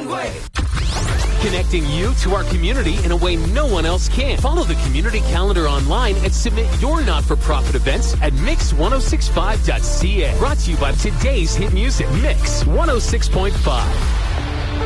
way. Connecting you to our community in a way no one else can. Follow the community calendar online and submit your not-for-profit events at mix1065.ca. Brought to you by today's hit music, Mix 106.5.